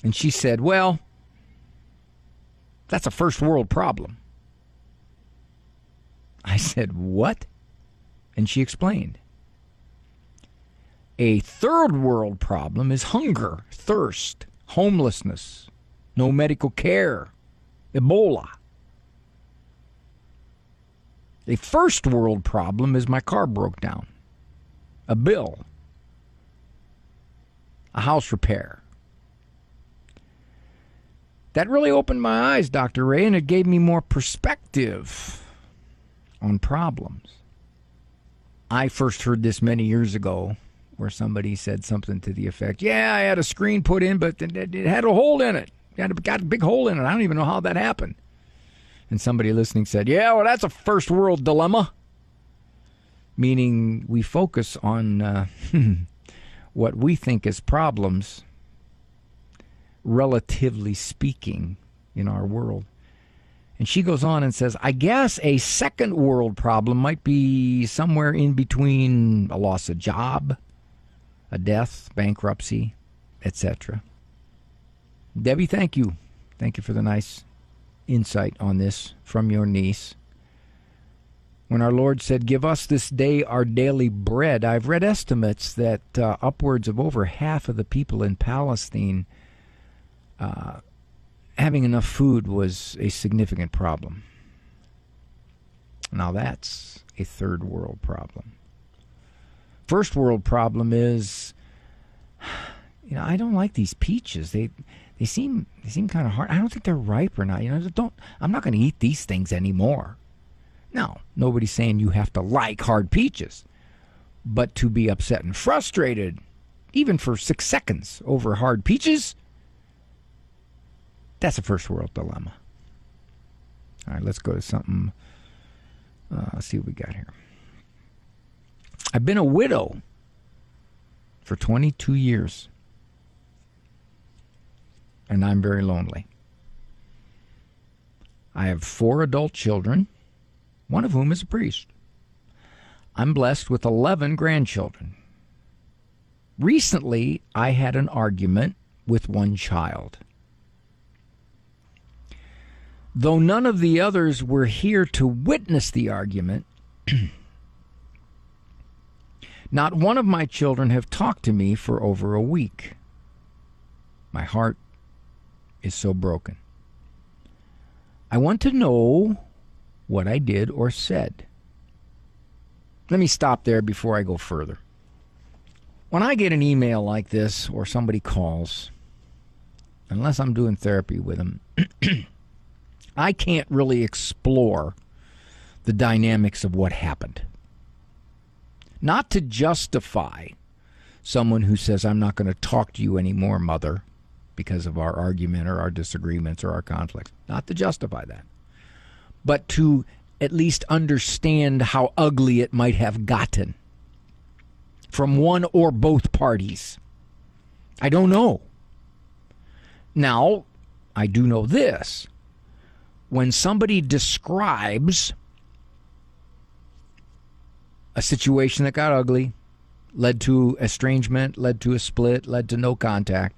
And she said, well, that's a first world problem. I said, what? And she explained. A third world problem is hunger, thirst, homelessness, no medical care, Ebola. A first world problem is my car broke down, a bill, a house repair. That really opened my eyes, Dr. Ray, and it gave me more perspective on problems. I first heard this many years ago where somebody said something to the effect, yeah, I had a screen put in, but it had a hole in it. It got a big hole in it. I don't even know how that happened. And somebody listening said, yeah, well, that's a first world dilemma. Meaning we focus on what we think is problems, relatively speaking, in our world. And she goes on and says, I guess a second world problem might be somewhere in between a loss of job, a death, bankruptcy, etc. Debbie, thank you. Thank you for the nice insight on this from your niece. When our Lord said, give us this day our daily bread, I've read estimates that upwards of over half of the people in Palestine having enough food was a significant problem. Now that's a third world problem. First world problem is, I don't like these peaches. They seem kind of hard. I don't think they're ripe or not. I'm not going to eat these things anymore. Now, nobody's saying you have to like hard peaches, but to be upset and frustrated, even for 6 seconds over hard peaches, that's a first world dilemma. All right, let's go to something. Let's see what we got here. I've been a widow for 22 years, and I'm very lonely. I have 4 adult children, one of whom is a priest. I'm blessed with 11 grandchildren. Recently, I had an argument with one child. Though none of the others were here to witness the argument, not one of my children have talked to me for over a week. My heart is so broken. I want to know what I did or said. Let me stop there before I go further. When I get an email like this or somebody calls, unless I'm doing therapy with them, I can't really explore the dynamics of what happened. Not to justify someone who says, I'm not going to talk to you anymore, mother, because of our argument or our disagreements or our conflicts. Not to justify that. But to at least understand how ugly it might have gotten from one or both parties. I don't know. Now, I do know this. When somebody describes a situation that got ugly, led to estrangement, led to a split, led to no contact,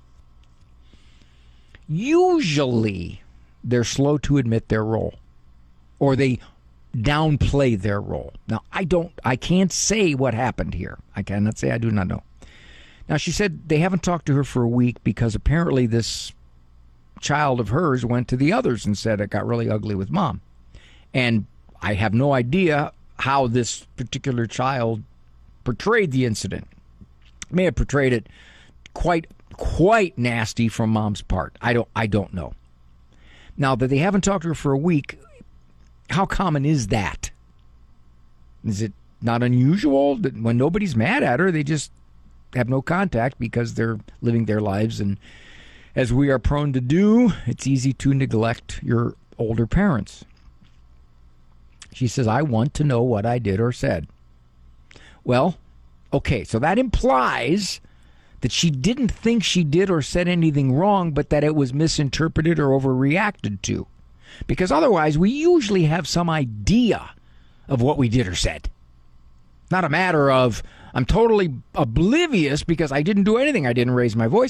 usually they're slow to admit their role, or they downplay their role. Now, I can't say what happened here. I cannot say. I do not know. Now, she said they haven't talked to her for a week because apparently this child of hers went to the others and said it got really ugly with mom. And I have no idea how this particular child portrayed the incident. May have portrayed it quite nasty from mom's part. I don't know. Now that they haven't talked to her for a week, how common is that? Is it not unusual that when nobody's mad at her, they just have no contact because they're living their lives? And as we are prone to do, it's easy to neglect your older parents. She says, I want to know what I did or said. Well, okay, so that implies that she didn't think she did or said anything wrong, but that it was misinterpreted or overreacted to. Because otherwise, we usually have some idea of what we did or said. Not a matter of, I'm totally oblivious because I didn't do anything. I didn't raise my voice.